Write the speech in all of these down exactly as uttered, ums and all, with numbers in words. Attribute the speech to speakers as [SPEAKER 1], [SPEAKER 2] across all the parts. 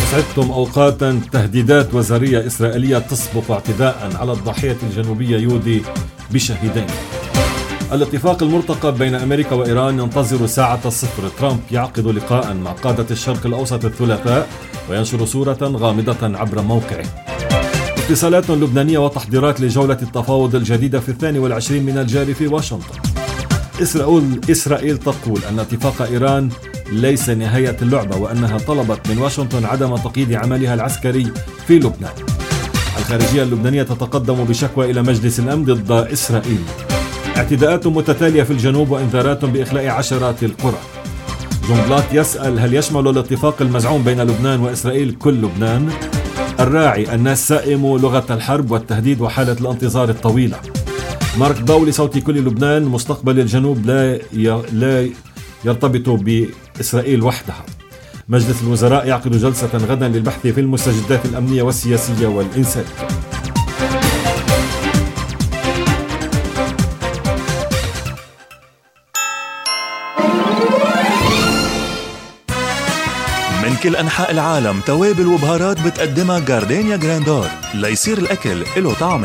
[SPEAKER 1] أسعدتم أوقاتا. تهديدات وزارية إسرائيلية تسبق اعتداء على الضحية الجنوبية يودي بشهيدين. الاتفاق المرتقب بين أمريكا وإيران ينتظر ساعة الصفر. ترامب يعقد لقاء مع قادة الشرق الأوسط الثلاثاء وينشر صورة غامضة عبر موقعه. اتصالات لبنانية وتحضيرات لجولة التفاوض الجديدة في الثاني والعشرين من الجاري في واشنطن. إسرائيل, إسرائيل تقول أن اتفاق إيران ليس نهاية اللعبة وأنها طلبت من واشنطن عدم تقييد عملها العسكري في لبنان. الخارجية اللبنانية تتقدم بشكوى إلى مجلس الأمن ضد إسرائيل. اعتداءات متتالية في الجنوب وإنذارات بإخلاء عشرات القرى. جنبلاط يسأل هل يشمل الاتفاق المزعوم بين لبنان وإسرائيل كل لبنان؟ الراعي الناس سائموا لغة الحرب والتهديد وحالة الانتظار الطويلة. مارك ضو لصوت كل لبنان مستقبل الجنوب لا لا يرتبط بإسرائيل وحدها. مجلس الوزراء يعقد جلسة غدا للبحث في المستجدات الأمنية والسياسية والإنسانية.
[SPEAKER 2] من كل أنحاء العالم توابل وبهارات بتقدمها جاردينيا جراندور ليصير الأكل له طعمه.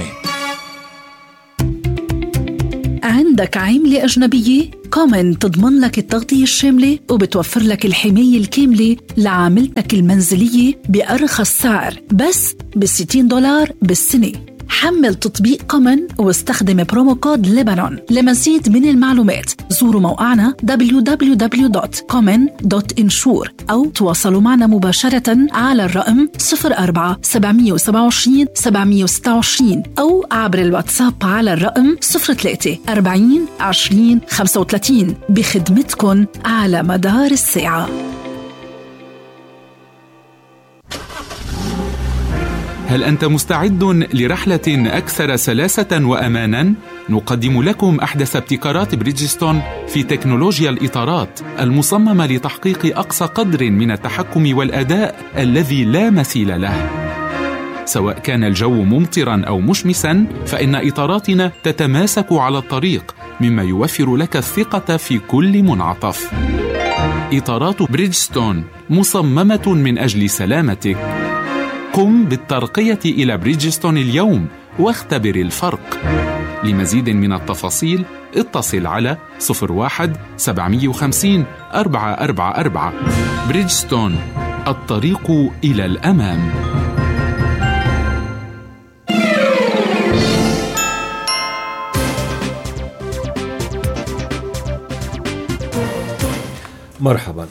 [SPEAKER 3] عندك عاملة أجنبية؟ كومن تضمن لك التغطية الشاملة وبتوفر لك الحماية الكاملة لعاملتك المنزلية بأرخص سعر بس بستين دولار بالسنة. حمل تطبيق كومن واستخدم برومو كود لبنان. لمزيد من المعلومات زوروا موقعنا دبليو دبليو دبليو دوت كومن دوت انشور أو تواصلوا معنا مباشرة على الرقم صفر أربعة سبعمية وسبعة وعشرين سبعمية وستة وعشرين أو عبر الواتساب على الرقم صفر ثلاثة أربعين عشرين خمسة وثلاثين بخدمتكن على مدار الساعة.
[SPEAKER 4] هل أنت مستعد لرحلة أكثر سلاسة وأماناً؟ نقدم لكم أحدث ابتكارات بريدجستون في تكنولوجيا الإطارات المصممة لتحقيق أقصى قدر من التحكم والأداء الذي لا مثيل له. سواء كان الجو ممطراً أو مشمساً، فإن إطاراتنا تتماسك على الطريق، مما يوفر لك الثقة في كل منعطف. إطارات بريدجستون مصممة من أجل سلامتك. قم بالترقية إلى بريدجستون اليوم واختبر الفرق. لمزيد من التفاصيل اتصل على صفر واحد سبعمية وخمسين أربعة أربعة أربعة. بريدجستون، الطريق إلى الأمام.
[SPEAKER 1] مرحبا.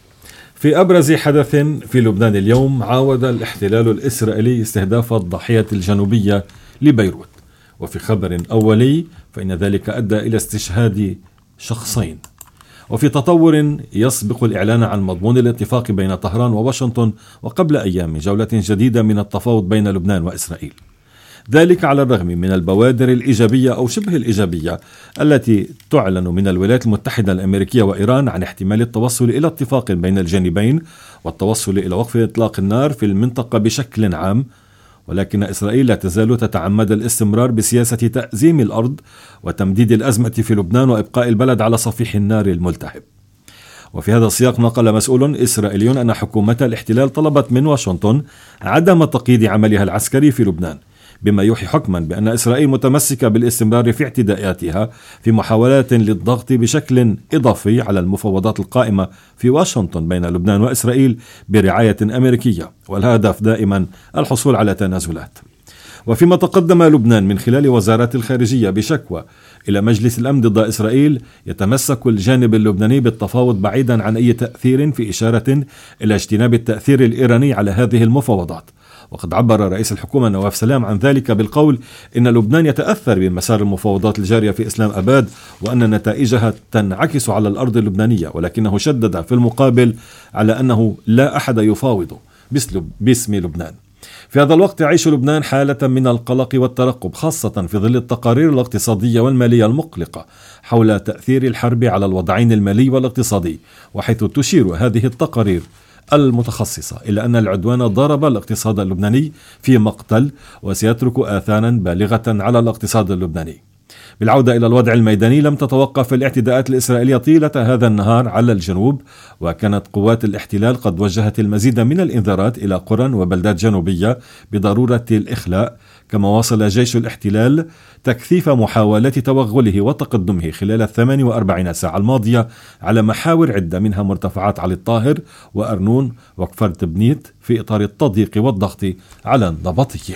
[SPEAKER 1] في أبرز حدث في لبنان اليوم، عاود الاحتلال الإسرائيلي استهداف الضاحية الجنوبية لبيروت، وفي خبر أولي فإن ذلك أدى إلى استشهاد شخصين. وفي تطور يسبق الإعلان عن مضمون الاتفاق بين طهران وواشنطن وقبل أيام جولة جديدة من التفاوض بين لبنان وإسرائيل، ذلك على الرغم من البوادر الإيجابية أو شبه الإيجابية التي تعلن من الولايات المتحدة الأمريكية وإيران عن احتمال التوصل إلى اتفاق بين الجانبين والتوصل إلى وقف إطلاق النار في المنطقة بشكل عام. ولكن إسرائيل لا تزال تتعمد الاستمرار بسياسة تأزيم الأرض وتمديد الأزمة في لبنان وإبقاء البلد على صفيح النار الملتهب. وفي هذا السياق نقل مسؤول إسرائيلي أن حكومة الاحتلال طلبت من واشنطن عدم تقييد عملها العسكري في لبنان، بما يوحي حكما بأن إسرائيل متمسكة بالاستمرار في اعتداءاتها في محاولات للضغط بشكل إضافي على المفاوضات القائمة في واشنطن بين لبنان وإسرائيل برعاية أمريكية، والهدف دائما الحصول على تنازلات. وفيما تقدم لبنان من خلال وزارة الخارجية بشكوى إلى مجلس الأمن ضد إسرائيل، يتمسك الجانب اللبناني بالتفاوض بعيدا عن أي تأثير، في إشارة إلى اجتناب التأثير الإيراني على هذه المفاوضات. وقد عبر رئيس الحكومة نواف سلام عن ذلك بالقول إن لبنان يتأثر بمسار المفاوضات الجارية في إسلام أباد وأن نتائجها تنعكس على الأرض اللبنانية، ولكنه شدد في المقابل على أنه لا أحد يفاوض باسم لبنان. في هذا الوقت يعيش لبنان حالة من القلق والترقب، خاصة في ظل التقارير الاقتصادية والمالية المقلقة حول تأثير الحرب على الوضعين المالي والاقتصادي، وحيث تشير هذه التقارير المتخصصة إلى أن العدوان ضرب الاقتصاد اللبناني في مقتل وسيترك آثارا بالغة على الاقتصاد اللبناني. بالعودة إلى الوضع الميداني، لم تتوقف الاعتداءات الإسرائيلية طيلة هذا النهار على الجنوب، وكانت قوات الاحتلال قد وجهت المزيد من الإنذارات إلى قرى وبلدات جنوبية بضرورة الإخلاء. كما واصل جيش الاحتلال تكثيف محاولات توغله وتقدمه خلال الثمان وأربعين ساعة الماضية على محاور عدة، منها مرتفعات علي الطاهر وأرنون وكفر تبنيت، في إطار التضييق والضغط على النبطية.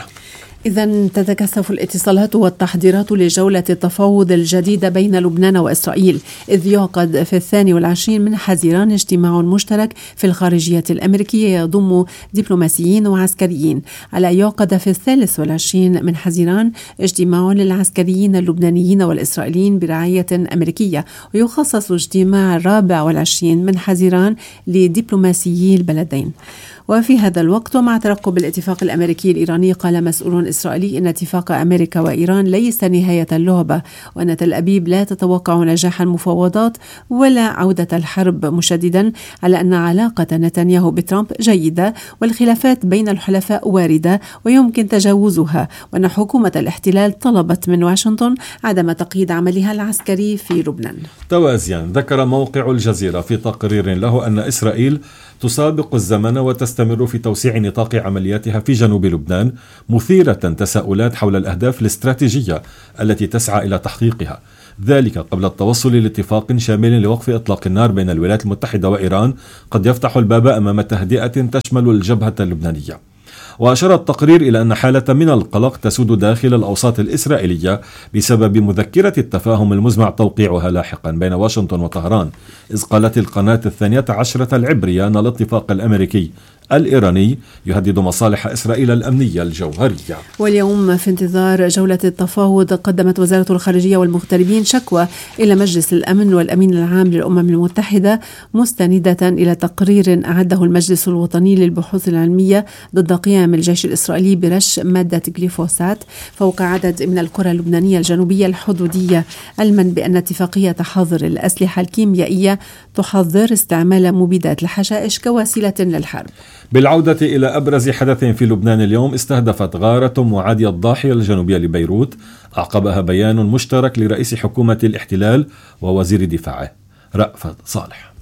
[SPEAKER 5] إذن تتكثف الاتصالات والتحضيرات لجولة التفاوض الجديدة بين لبنان وإسرائيل، إذ يعقد في الثاني والعشرين من حزيران اجتماع مشترك في الخارجية الأمريكية يضم دبلوماسيين وعسكريين، على يعقد في الثالث والعشرين من حزيران اجتماع للعسكريين اللبنانيين والإسرائيليين برعاية أمريكية، ويخصص اجتماع الرابع والعشرين من حزيران لدبلوماسيي البلدين. وفي هذا الوقت ومع ترقب الاتفاق الأمريكي الإيراني، قال مسؤول إسرائيلي إن اتفاق أمريكا وإيران ليس نهاية اللعبة، وأن تل أبيب لا تتوقع نجاح المفاوضات ولا عودة الحرب، مشددا على أن علاقة نتنياهو بترامب جيدة والخلافات بين الحلفاء واردة ويمكن تجاوزها، وأن حكومة الاحتلال طلبت من واشنطن عدم تقييد عملها العسكري في لبنان.
[SPEAKER 1] توازيا، ذكر موقع الجزيرة في تقرير له أن إسرائيل تسابق الزمن وتستمر في توسيع نطاق عملياتها في جنوب لبنان، مثيرة تساؤلات حول الأهداف الاستراتيجية التي تسعى إلى تحقيقها، ذلك قبل التوصل لاتفاق شامل لوقف إطلاق النار بين الولايات المتحدة وإيران قد يفتح الباب أمام تهدئة تشمل الجبهة اللبنانية. وأشار التقرير إلى أن حالة من القلق تسود داخل الأوساط الإسرائيلية بسبب مذكرة التفاهم المزمع توقيعها لاحقا بين واشنطن وطهران، إذ قالت القناة الثانية عشرة العبرية أن الاتفاق الأمريكي الإيراني يهدد مصالح إسرائيل الأمنية الجوهرية.
[SPEAKER 5] واليوم في انتظار جولة التفاوض، قدمت وزارة الخارجية والمغتربين شكوى إلى مجلس الأمن والأمين العام للأمم المتحدة، مستندة إلى تقرير أعده المجلس الوطني للبحوث العلمية ضد قيام الجيش الإسرائيلي برش مادة جليفوسات فوق عدد من القرى اللبنانية الجنوبية الحدودية، علما بأن اتفاقية تحظر الأسلحة الكيميائية تحظر استعمال مبيدات الحشائش كوسيلة للحرب.
[SPEAKER 1] بالعودة إلى أبرز حدث في لبنان اليوم، استهدفت غارة معادية الضاحية الجنوبية لبيروت أعقبها بيان مشترك لرئيس حكومة الاحتلال ووزير دفاعه رأفت صالح.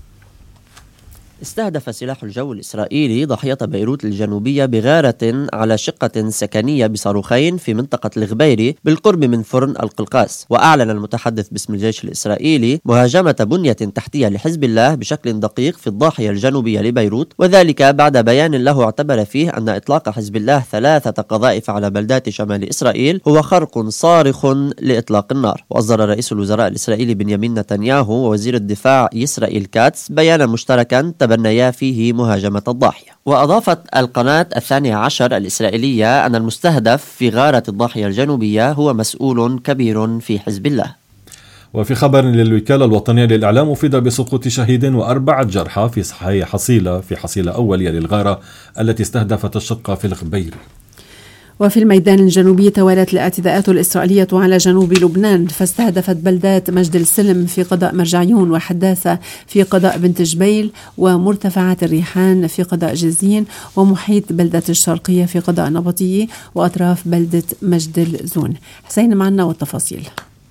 [SPEAKER 6] استهدف سلاح الجو الإسرائيلي ضاحية بيروت الجنوبية بغارة على شقة سكنية بصاروخين في منطقة الغبيري بالقرب من فرن القلقاس. وأعلن المتحدث باسم الجيش الإسرائيلي مهاجمة بنية تحتية لحزب الله بشكل دقيق في الضاحية الجنوبية لبيروت، وذلك بعد بيان له اعتبر فيه أن إطلاق حزب الله ثلاثة قذائف على بلدات شمال إسرائيل هو خرق صارخ لإطلاق النار. وأصدر رئيس الوزراء الإسرائيلي بنيامين نتنياهو ووزير الدفاع إسرائيل كاتس بيانا مشتركا تبنيا فيه مهاجمة الضاحية. وأضافت القناة الثانية عشر الإسرائيلية أن المستهدف في غارة الضاحية الجنوبية هو مسؤول كبير في حزب الله.
[SPEAKER 1] وفي خبر للوكالة الوطنية للإعلام، أفيد بسقوط شهيد وأربعة جرحى في صحيح حصيلة في حصيلة أولية للغارة التي استهدفت الشقة في الغبيري.
[SPEAKER 5] وفي الميدان الجنوبي، توالت الاعتداءات الإسرائيلية على جنوب لبنان، فاستهدفت بلدات مجد السلم في قضاء مرجعيون وحداثة في قضاء بنت جبيل ومرتفعات الريحان في قضاء جزين ومحيط بلدة الشرقية في قضاء نبطية وأطراف بلدة مجد الزون. حسين معنا والتفاصيل.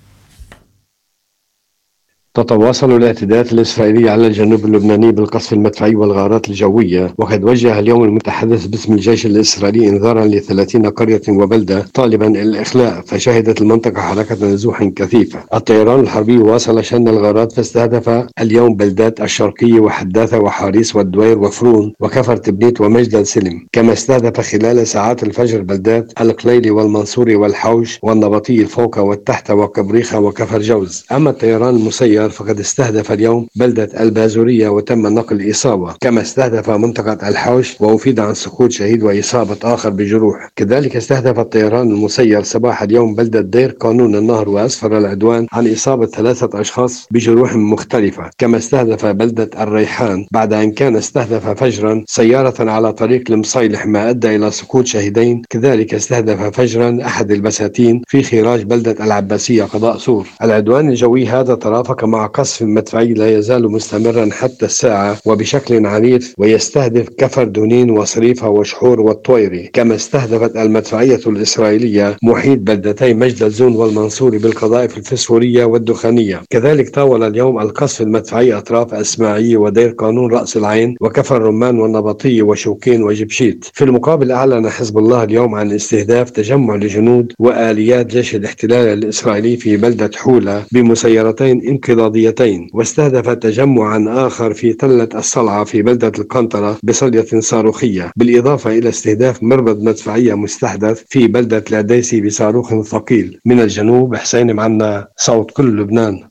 [SPEAKER 7] تتواصل الاعتداءات الإسرائيلية على الجنوب اللبناني بالقصف المدفعي والغارات الجوية، وقد وجه اليوم المتحدث باسم الجيش الإسرائيلي إنذارا لثلاثين قرية وبلدة طالبا الإخلاء، فشهدت المنطقة حركة نزوح كثيفة. الطيران الحربي واصل شن الغارات، فاستهدف اليوم بلدات الشرقية وحداثة وحاريس والدوير وفرون وكفر تبنيت ومجد السلم، كما استهدف خلال ساعات الفجر بلدات القليلي والمنصوري والحوش والنبطي الفوق والتحت وكبريخة وكفر جوز. أما الطيران المسير فقد استهدف اليوم بلدة البازورية وتم نقل إصابة، كما استهدف منطقة الحوش وأفيد عن سقوط شهيد وإصابة آخر بجروح. كذلك استهدف الطيران المسير صباح اليوم بلدة دير قانون النهر وأسفر العدوان عن إصابة ثلاثة أشخاص بجروح مختلفة، كما استهدف بلدة الريحان بعد أن كان استهدف فجرا سيارة على طريق المصيلح ما أدى إلى سقوط شهيدين. كذلك استهدف فجرا أحد البساتين في خراج بلدة العباسية قضاء سور. العدوان الجوي هذا ترافق مع قصف مدفعي لا يزال مستمرا حتى الساعة وبشكل عنيف، ويستهدف كفر دونين وصريفة وشحور والطويري. كما استهدفت المدفعية الإسرائيلية محيط بلدتي مجد الزون والمنصوري بالقذائف الفسفورية والدخانية. كذلك طاول اليوم القصف المدفعي أطراف إسماعيلية ودير قانون رأس العين وكفر رمان والنبطية وشوكين وجبشيت. في المقابل أعلن حزب الله اليوم عن استهداف تجمع لجنود وآليات جيش الاحتلال الإسرائيلي في بلدة حولة بمسيرتين انقضاضيتين، واستهدف تجمعا آخر في تلة الصلعة في بلدة القنطرة بصلية صاروخية، بالإضافة إلى استهداف مربد مدفعية مستحدث في بلدة العديسي بصاروخ ثقيل. من الجنوب حسين معنا، صوت كل لبنان.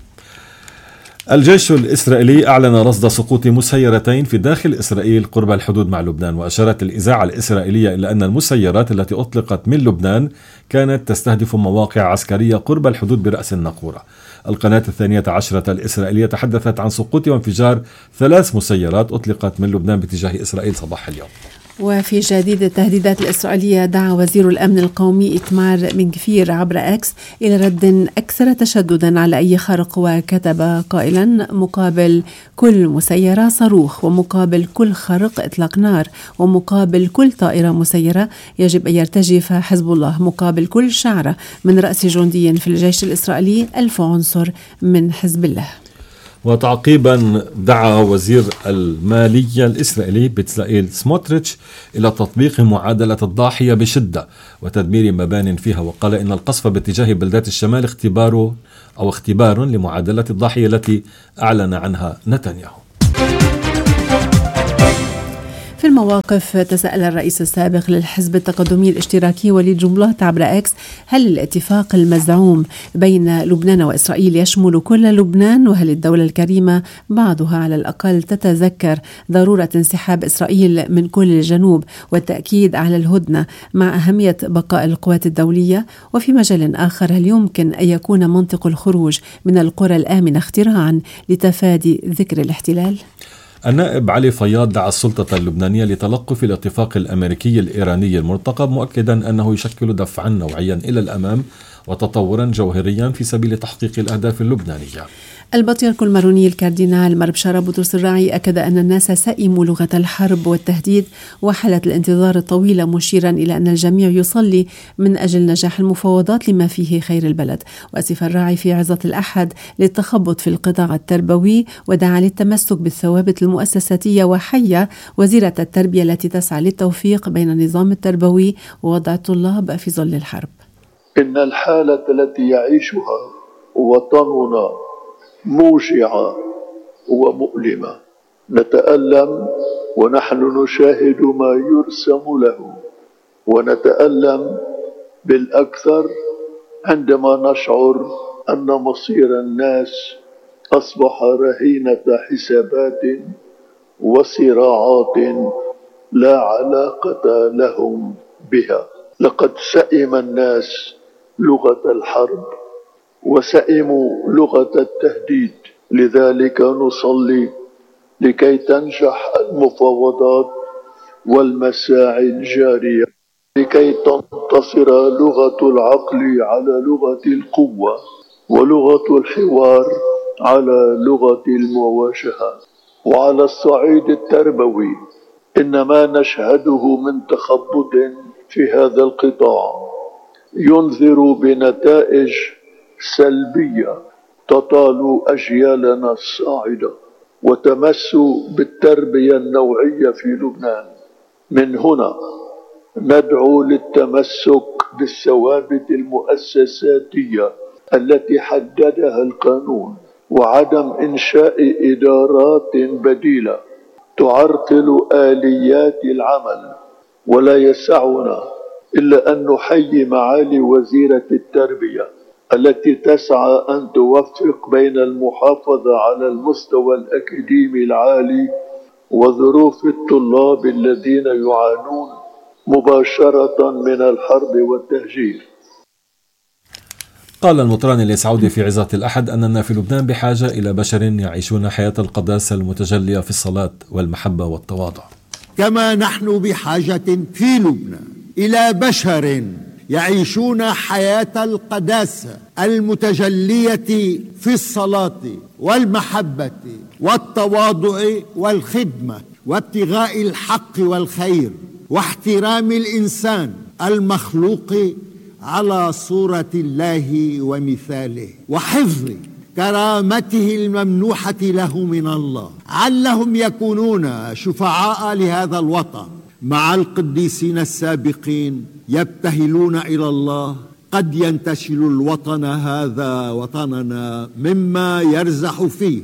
[SPEAKER 1] الجيش الإسرائيلي أعلن رصد سقوط مسيرتين في داخل إسرائيل قرب الحدود مع لبنان، وأشارت الإذاعة الإسرائيلية إلى أن المسيرات التي أطلقت من لبنان كانت تستهدف مواقع عسكرية قرب الحدود برأس الناقورة. القناة الثانية عشرة الإسرائيلية تحدثت عن سقوط وانفجار ثلاث مسيرات أطلقت من لبنان باتجاه إسرائيل صباح اليوم.
[SPEAKER 5] وفي جديد التهديدات الإسرائيلية، دعا وزير الأمن القومي إيتمار بن غفير عبر أكس إلى رد أكثر تشددا على أي خرق، وكتب قائلا: مقابل كل مسيرة صاروخ، ومقابل كل خرق إطلاق نار، ومقابل كل طائرة مسيرة يجب أن يرتجف حزب الله، مقابل كل شعرة من رأس جندي في الجيش الإسرائيلي ألف عنصر من حزب الله.
[SPEAKER 1] وتعقيبا دعا وزير المالية الإسرائيلي بتسلائيل سموتريتش إلى تطبيق معادلة الضاحية بشدة وتدمير مبان فيها، وقال إن القصف باتجاه بلدات الشمال اختبار أو اختبار لمعادلة الضاحية التي أعلن عنها نتنياهو.
[SPEAKER 5] في المواقف، تساءل الرئيس السابق للحزب التقدمي الاشتراكي وليد جنبلاط عبر اكس: هل الاتفاق المزعوم بين لبنان وإسرائيل يشمل كل لبنان؟ وهل الدولة الكريمة بعضها على الأقل تتذكر ضرورة انسحاب إسرائيل من كل الجنوب والتأكيد على الهدنة مع أهمية بقاء القوات الدولية؟ وفي مجال آخر، هل يمكن أن يكون منطق الخروج من القرى الآمنة اختراعا لتفادي ذكر الاحتلال؟
[SPEAKER 1] النائب علي فياض دعا السلطة اللبنانية لتلقف الاتفاق الأمريكي الإيراني المرتقب، مؤكدا أنه يشكل دفعا نوعيا إلى الأمام وتطورا جوهريا في سبيل تحقيق الأهداف اللبنانية.
[SPEAKER 5] البطريرك الماروني الكاردينال مربشارة بطرس الراعي أكد أن الناس سئموا لغة الحرب والتهديد وحالة الانتظار الطويلة، مشيرا إلى أن الجميع يصلي من أجل نجاح المفاوضات لما فيه خير البلد. وأسف الراعي في عظة الأحد للتخبط في القطاع التربوي، ودعا للتمسك بالثوابت المؤسساتية، وحيا وزيرة التربية التي تسعى للتوفيق بين النظام التربوي ووضع الطلاب في ظل الحرب.
[SPEAKER 8] إن الحالة التي يعيشها وطننا موجعة ومؤلمة، نتألم ونحن نشاهد ما يرسم له، ونتألم بالأكثر عندما نشعر أن مصير الناس أصبح رهينة حسابات وصراعات لا علاقة لهم بها. لقد سئم الناس لغة الحرب وسئموا لغة التهديد، لذلك نصلي لكي تنجح المفاوضات والمساعي الجارية، لكي تنتصر لغة العقل على لغة القوة، ولغة الحوار على لغة المواجهة. وعلى الصعيد التربوي، إن ما نشهده من تخبط في هذا القطاع ينذر بنتائج سلبية تطال أجيالنا الصاعدة وتمس بالتربية النوعية في لبنان. من هنا ندعو للتمسك بالثوابت المؤسساتية التي حددها القانون، وعدم إنشاء إدارات بديلة تعرقل آليات العمل. ولا يسعنا إلا أن نحيي معالي وزيرة التربية التي تسعى أن توفق بين المحافظة على المستوى الأكاديمي العالي وظروف الطلاب الذين يعانون مباشرة من الحرب والتهجير.
[SPEAKER 1] قال المطران السعودي في عظة الأحد أننا في لبنان بحاجة إلى بشر يعيشون حياة القداسة المتجلية في الصلاة والمحبة والتواضع.
[SPEAKER 9] كما نحن بحاجة في لبنان إلى بشر يعيشون حياة القداسة المتجلية في الصلاة والمحبة والتواضع والخدمة وابتغاء الحق والخير واحترام الإنسان المخلوق على صورة الله ومثاله وحفظ كرامته الممنوحة له من الله، علهم يكونون شفعاء لهذا الوطن مع القديسين السابقين يبتهلون إلى الله. قد ينتشل الوطن هذا وطننا مما يرزح فيه.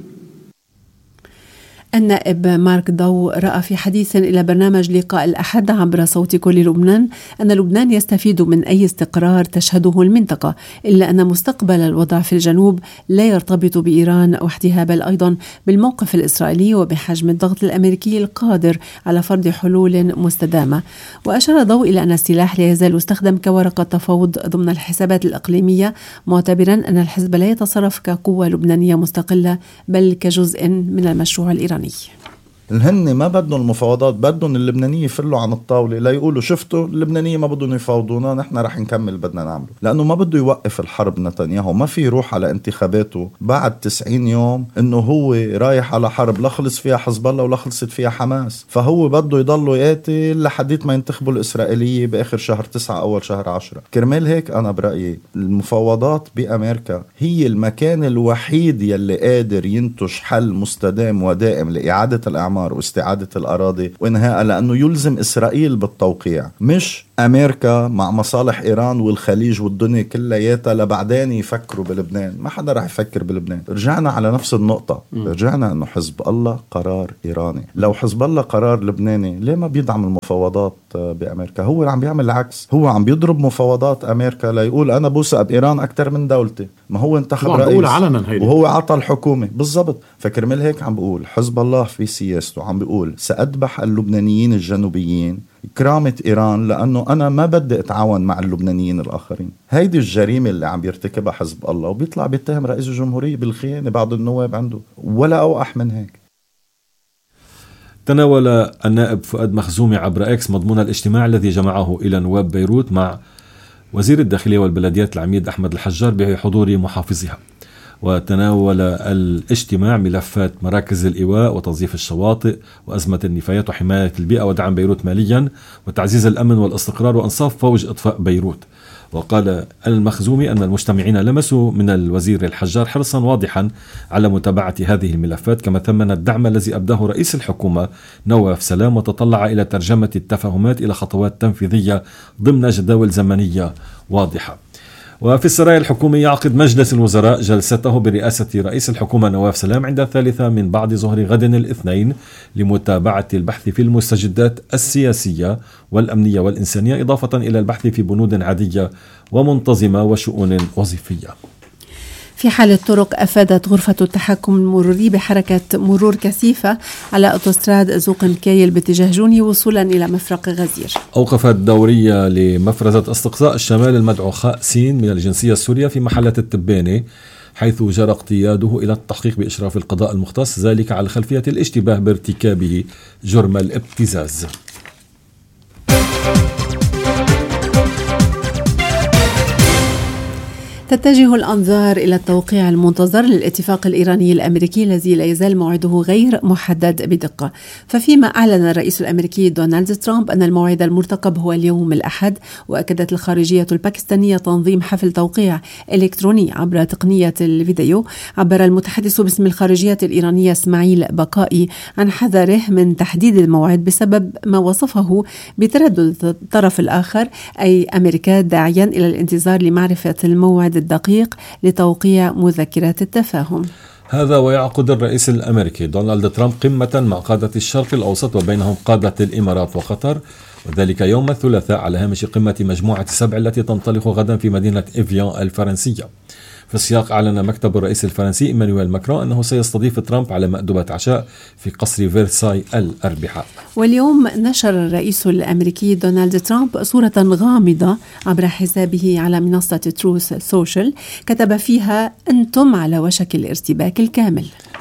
[SPEAKER 5] النائب مارك ضو رأى في حديث إلى برنامج لقاء الأحد عبر صوت كل لبنان أن لبنان يستفيد من أي استقرار تشهده المنطقة، إلا أن مستقبل الوضع في الجنوب لا يرتبط بإيران وحدها، بل أيضا بالموقف الإسرائيلي وبحجم الضغط الأمريكي القادر على فرض حلول مستدامة. وأشار ضو إلى أن السلاح لا يزال يستخدم كورقة تفاوض ضمن الحسابات الإقليمية، معتبرا أن الحزب لا يتصرف كقوة لبنانية مستقلة بل كجزء من المشروع الإيراني.
[SPEAKER 10] الهن ما بدهم المفاوضات، بدهم اللبنانية يفلوا عن الطاولة لا يقولوا شفتوا اللبنانية ما بدهم يفاوضونا، نحن رح نكمل بدنا نعمله، لأنه ما بده يوقف الحرب نتنياهو. ما في يروح على انتخاباته بعد تسعين يوم إنه هو رايح على حرب لا خلص فيها حزب الله ولا خلصت فيها حماس، فهو بده يضلوا يقاتل لحديت ما ينتخبوا الإسرائيلية بآخر شهر تسعة أول شهر عشرة. كرمال هيك أنا برأيي المفاوضات بأمريكا هي المكان الوحيد يلي قادر ينتج حل مستدام ودائم لإعادة الأعمار واستعادة الأراضي وإنهاء، لأنه يلزم إسرائيل بالتوقيع، مش أمريكا مع مصالح إيران والخليج والدنيا كلياتها لبعدين يفكروا بلبنان. ما حدا رح يفكر بلبنان. رجعنا على نفس النقطة، رجعنا أنه حزب الله قرار إيراني. لو حزب الله قرار لبناني ليه ما بيدعم المفاوضات بأمريكا؟ هو عم بيعمل العكس، هو عم بيضرب مفاوضات أمريكا ليقول أنا بوثق بإيران أكتر من دولتي. ما هو انتخب رئيس وهو عطى الحكومة بالضبط. فكرمال هيك عم بقول حزب الله في سياسته عم بيقول سأذبح اللبنانيين الجنوبيين كرامة إيران، لأنه أنا ما بدي أتعاون مع اللبنانيين الآخرين. هيدي الجريمة اللي عم بيرتكبها حزب الله، وبيطلع بيتهم رئيس الجمهورية بالخيانة بعض النواب عنده، ولا أوقح من هيك.
[SPEAKER 1] تناول النائب فؤاد مخزومي عبر إكس مضمون الاجتماع الذي جمعه إلى نواب بيروت مع وزير الداخلية والبلديات العميد أحمد الحجار بحضور محافظها. وتناول الاجتماع ملفات مراكز الإيواء وتنظيف الشواطئ وأزمة النفايات وحماية البيئة ودعم بيروت ماليا وتعزيز الأمن والاستقرار وأنصاف فوج إطفاء بيروت. وقال المخزومي أن المجتمعين لمسوا من الوزير الحجار حرصا واضحا على متابعة هذه الملفات، كما ثمن الدعم الذي أبداه رئيس الحكومة نواف سلام وتطلع إلى ترجمة التفاهمات إلى خطوات تنفيذية ضمن جداول زمنية واضحة. وفي السرايا الحكومية يعقد مجلس الوزراء جلسته برئاسة رئيس الحكومة نواف سلام عند الثالثة من بعد ظهر غد الاثنين لمتابعة البحث في المستجدات السياسية والأمنية والإنسانية، إضافة إلى البحث في بنود عادية ومنتظمة وشؤون وظيفية.
[SPEAKER 5] في حال الطرق، أفادت غرفة التحكم المروري بحركة مرور كثيفة على أوتوستراد زوق مكايل باتجاه جوني وصولا إلى مفرق غزير.
[SPEAKER 1] أوقفت دورية لمفرزة استقصاء الشمال المدعو خاء سين من الجنسية السورية في محلة التبانة، حيث جرى اقتياده إلى التحقيق بإشراف القضاء المختص، ذلك على خلفية الاشتباه بارتكابه جرم الابتزاز.
[SPEAKER 5] تتجه الأنظار إلى التوقيع المنتظر للاتفاق الإيراني الأمريكي الذي لا يزال موعده غير محدد بدقة. ففيما أعلن الرئيس الأمريكي دونالد ترامب أن الموعد المرتقب هو اليوم الأحد، وأكدت الخارجية الباكستانية تنظيم حفل توقيع إلكتروني عبر تقنية الفيديو. عبر المتحدث باسم الخارجية الإيرانية إسماعيل بقائي عن حذره من تحديد الموعد بسبب ما وصفه بتردد الطرف الآخر أي أمريكا، داعيا إلى الانتظار لمعرفة الموعد الدقيق لتوقيع مذكرات التفاهم.
[SPEAKER 1] هذا ويعقد الرئيس الأمريكي دونالد ترامب قمة مع قادة الشرق الأوسط وبينهم قادة الإمارات وقطر، وذلك يوم الثلاثاء على هامش قمة مجموعة السبع التي تنطلق غدا في مدينة إفيان الفرنسية. في السياق أعلن مكتب الرئيس الفرنسي إيمانويل ماكرون أنه سيستضيف ترامب على مأدبة عشاء في قصر فيرساي الأربعاء.
[SPEAKER 5] واليوم نشر الرئيس الأمريكي دونالد ترامب صورة غامضة عبر حسابه على منصة تروث سوشيال، كتب فيها أنتم على وشك الارتباك الكامل.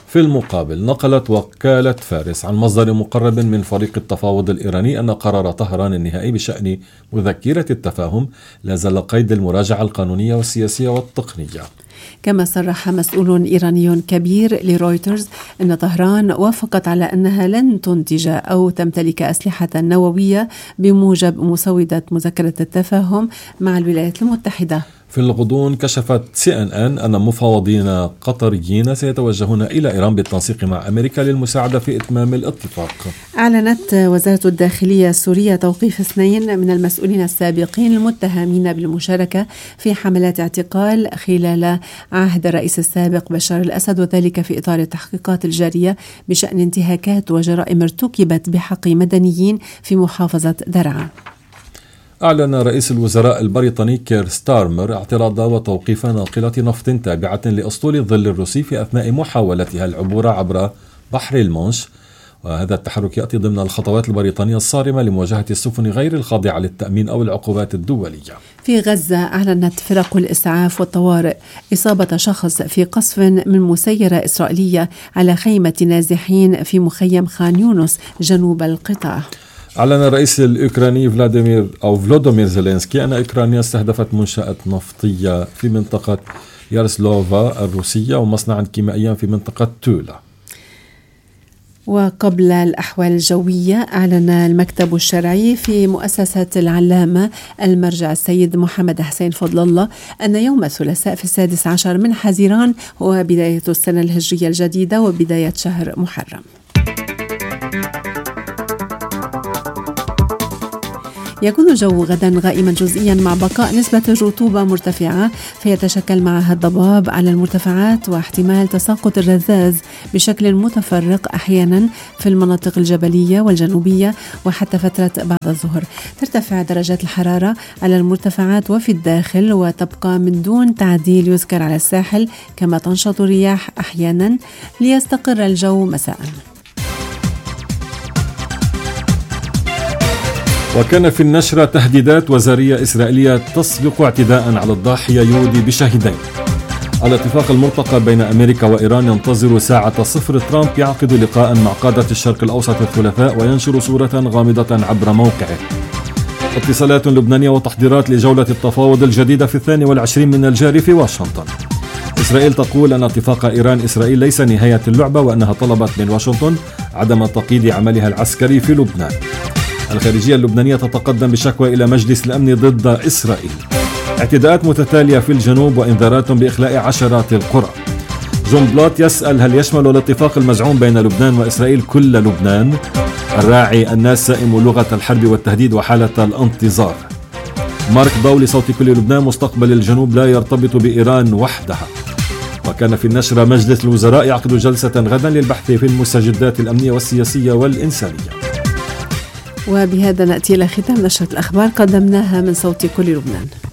[SPEAKER 1] في المقابل نقلت وكالة فارس عن مصدر مقرب من فريق التفاوض الإيراني أن قرار طهران النهائي بشأن مذكرة التفاهم لا زال قيد المراجعة القانونية والسياسية والتقنية.
[SPEAKER 5] كما صرح مسؤول إيراني كبير لرويترز أن طهران وافقت على أنها لن تنتج أو تمتلك أسلحة نووية بموجب مسودة مذكرة التفاهم مع الولايات المتحدة.
[SPEAKER 1] في الغضون كشفت سي إن إن أن مفاوضين قطريين سيتوجهون إلى إيران بالتنسيق مع أمريكا للمساعدة في إتمام الاتفاق.
[SPEAKER 5] أعلنت وزارة الداخلية السورية توقيف اثنين من المسؤولين السابقين المتهمين بالمشاركة في حملات اعتقال خلال عهد الرئيس السابق بشار الأسد، وذلك في إطار التحقيقات الجارية بشأن انتهاكات وجرائم ارتكبت بحق مدنيين في محافظة درعا.
[SPEAKER 1] أعلن رئيس الوزراء البريطاني كير ستارمر اعتراض وتوقيف ناقلة نفط تابعة لأسطول الظل الروسي في أثناء محاولتها العبور عبر بحر المانش، وهذا التحرك يأتي ضمن الخطوات البريطانية الصارمة لمواجهة السفن غير الخاضعة للتأمين أو العقوبات الدولية.
[SPEAKER 5] في غزة أعلنت فرق الإسعاف والطوارئ إصابة شخص في قصف من مسيرة إسرائيلية على خيمة نازحين في مخيم خان يونس جنوب القطاع.
[SPEAKER 1] أعلن الرئيس الأوكراني فلاديمير أو فلودومير زيلينسكي أن أوكرانيا استهدفت منشأة نفطية في منطقة يارسلوفا الروسية ومصنعا كيميائيا في منطقة تولا.
[SPEAKER 5] وقبل الأحوال الجوية، أعلن المكتب الشرعي في مؤسسة العلامة المرجع السيد محمد حسين فضل الله أن يوم الثلاثاء في السادس عشر من حزيران هو بداية السنة الهجرية الجديدة وبداية شهر محرم. يكون الجو غدا غائما جزئيا مع بقاء نسبة الرطوبة مرتفعة، فيتشكل معها الضباب على المرتفعات واحتمال تساقط الرذاذ بشكل متفرق أحيانا في المناطق الجبلية والجنوبية وحتى فترة بعد الظهر. ترتفع درجات الحرارة على المرتفعات وفي الداخل وتبقى من دون تعديل يذكر على الساحل، كما تنشط الرياح أحيانا ليستقر الجو مساء.
[SPEAKER 1] وكان في النشرة تهديدات وزارية إسرائيلية تسبق اعتداء على الضاحية يودي بشهيدين. الاتفاق المرتقب بين أمريكا وإيران ينتظر ساعة صفر. ترامب يعقد لقاء مع قادة الشرق الأوسط الثلاثاء وينشر صورة غامضة عبر موقعه. اتصالات لبنانية وتحضيرات لجولة التفاوض الجديدة في الثاني والعشرين من الجاري في واشنطن. إسرائيل تقول أن اتفاق إيران إسرائيل ليس نهاية اللعبة، وأنها طلبت من واشنطن عدم تقييد عملها العسكري في لبنان. الخارجية اللبنانية تتقدم بشكوى إلى مجلس الأمن ضد إسرائيل. اعتداءات متتالية في الجنوب وإنذارات بإخلاء عشرات القرى. جون بلوت يسأل هل يشمل الاتفاق المزعوم بين لبنان وإسرائيل كل لبنان؟ الراعي الناس سائم لغة الحرب والتهديد وحالة الانتظار. مارك ضو لصوت كل لبنان مستقبل الجنوب لا يرتبط بإيران وحدها. وكان في النشرة مجلس الوزراء يعقد جلسة غدا للبحث في المستجدات الأمنية والسياسية والإنسانية.
[SPEAKER 5] وبهذا نأتي إلى ختام نشرة الأخبار قدمناها من صوت كل لبنان.